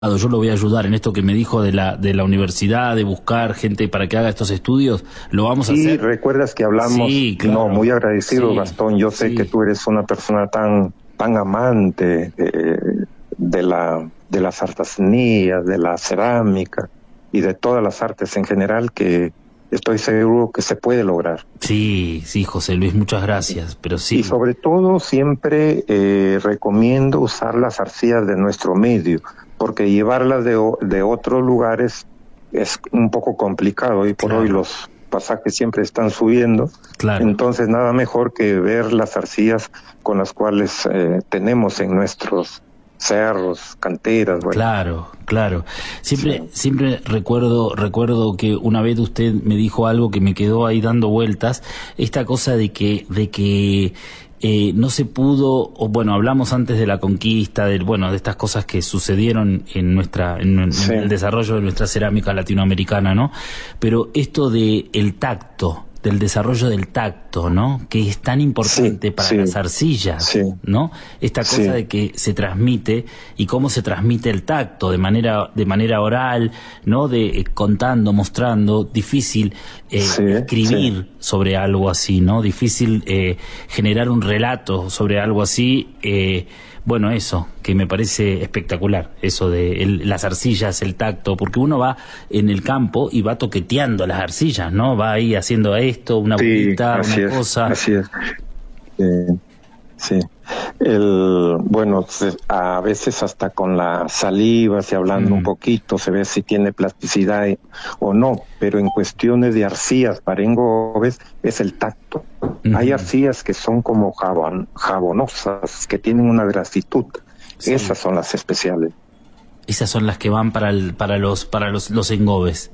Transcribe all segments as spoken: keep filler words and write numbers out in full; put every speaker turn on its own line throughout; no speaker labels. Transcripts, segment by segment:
yo lo voy a ayudar en esto que me dijo de la de la universidad, de buscar gente para que haga estos estudios, lo vamos a
sí,
hacer.
Sí, recuerdas que hablamos,
sí, claro.
No, muy agradecido, sí, Gastón, yo sé sí. que tú eres una persona tan tan amante eh, de la de las artesanías, de la cerámica y de todas las artes en general, que estoy seguro que se puede lograr.
Sí, sí, José Luis, muchas gracias, pero sí.
Y sobre todo siempre eh, recomiendo usar las arcillas de nuestro medio, porque llevarlas de, de otros lugares es un poco complicado y por claro. hoy los pasajes siempre están subiendo. Claro. Entonces nada mejor que ver las arcillas con las cuales eh, tenemos en nuestros cerros, canteras. Bueno.
Claro, claro. Siempre, sí. siempre recuerdo, recuerdo que una vez usted me dijo algo que me quedó ahí dando vueltas, esta cosa de que, de que eh, no se pudo, o bueno, hablamos antes de la conquista, de, bueno, de estas cosas que sucedieron en nuestra, en, en sí. el desarrollo de nuestra cerámica latinoamericana, ¿no? Pero esto de el tacto, del desarrollo del tacto, ¿no? Que es tan importante sí, para sí, las arcillas, sí, ¿no? Esta cosa sí. de que se transmite y cómo se transmite el tacto de manera de manera oral, ¿no? De eh, contando, mostrando, difícil eh, sí, escribir sí. sobre algo así, ¿no? Difícil eh, generar un relato sobre algo así. Eh, Bueno, eso, que me parece espectacular, eso de el, las arcillas, el tacto, porque uno va en el campo y va toqueteando las arcillas, ¿no? Va ahí haciendo esto, una
sí,
bolita, una
es,
cosa.
Así es, eh, sí. El, bueno, a veces hasta con la saliva, si hablando mm. un poquito, se ve si tiene plasticidad o no, pero en cuestiones de arcillas para engobes es el tacto. Mm. Hay arcillas que son como jabon, jabonosas, que tienen una grasitud. Sí. Esas son las especiales.
Esas son las que van para el, para los para los, los engobes.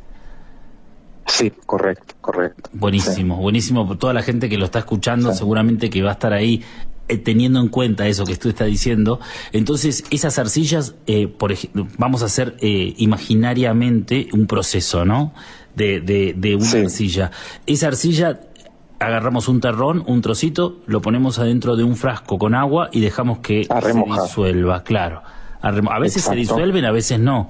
Sí, correcto, correcto.
Buenísimo, sí. buenísimo. Toda la gente que lo está escuchando sí. seguramente que va a estar ahí eh, teniendo en cuenta eso que tú estás diciendo. Entonces, esas arcillas, eh, por ejemplo, vamos a hacer eh, imaginariamente un proceso, ¿no? De, de, de una sí. arcilla. Esa arcilla, agarramos un terrón, un trocito, lo ponemos adentro de un frasco con agua y dejamos que se disuelva, claro. A, a veces Exacto. se disuelven, a veces no.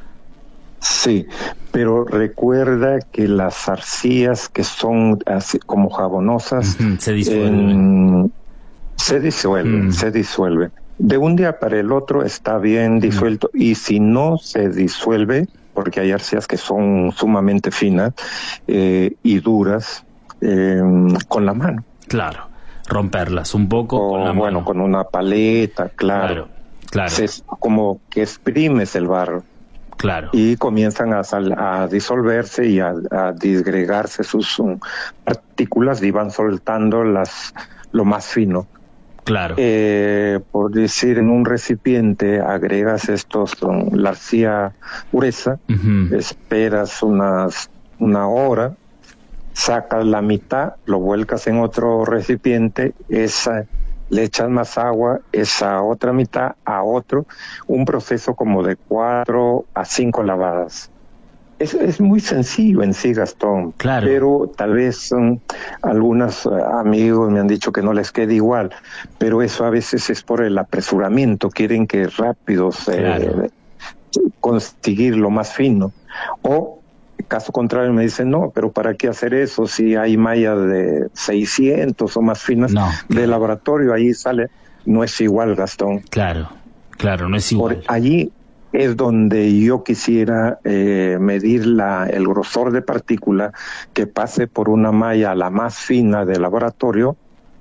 Sí, pero recuerda que las arcillas que son así como jabonosas
uh-huh, se disuelven.
Eh, se disuelven, uh-huh. se disuelven. De un día para el otro está bien disuelto uh-huh. y si no se disuelve, porque hay arcillas que son sumamente finas eh, y duras, eh, con la mano.
Claro, romperlas un poco
o,
con la
bueno,
mano.
con una paleta, claro.
Claro, claro.
Es como que exprimes el barro.
Claro.
Y comienzan a, sal, a disolverse y a, a disgregarse sus um, partículas y van soltando las lo más fino.
Claro.
Eh, por decir, en un recipiente agregas estos, um, la arcilla gruesa, uh-huh. esperas unas una hora, sacas la mitad, lo vuelcas en otro recipiente, esa le echas más agua, esa otra mitad a otro, un proceso como de cuatro a cinco lavadas. Es, es muy sencillo en sí, Gastón,
claro.
pero tal vez um, algunos uh, amigos me han dicho que no les quede igual, pero eso a veces es por el apresuramiento, quieren que rápido se claro. eh, conseguir lo más fino, o caso contrario me dicen, no, pero ¿para qué hacer eso si hay mallas de seiscientos o más finas
no,
de
claro.
laboratorio? Ahí sale, no es igual, Gastón.
Claro, claro, no es igual.
Por allí es donde yo quisiera eh, medir la, el grosor de partícula que pase por una malla la más fina de laboratorio.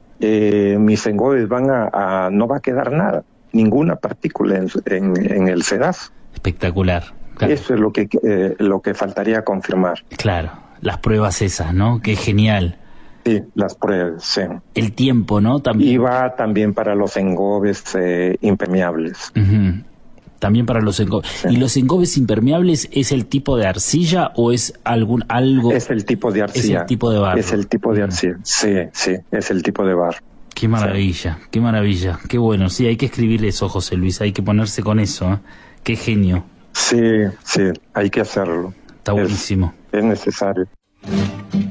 Eh, mis engobes van a, a, no va a quedar nada, ninguna partícula en, en, en el sedazo.
Espectacular. Claro.
Eso es lo que eh, lo que faltaría confirmar.
Claro, las pruebas esas, ¿no? Qué genial.
Sí, las pruebas, sí.
El tiempo, ¿no? También.
Y va también para los engobes eh, impermeables.
Uh-huh. También para los engobes. Sí. ¿Y los engobes impermeables es el tipo de arcilla o es algún algo?
Es el tipo de arcilla.
Es el tipo de barro.
Es el tipo de arcilla. Uh-huh. Sí, sí, es el tipo de barro.
Qué maravilla, sí. Qué maravilla. Qué bueno. Sí, hay que escribir eso, José Luis. Hay que ponerse con eso. ¿eh? Qué genio.
Sí, sí, hay que hacerlo.
Está buenísimo.
Es, es necesario.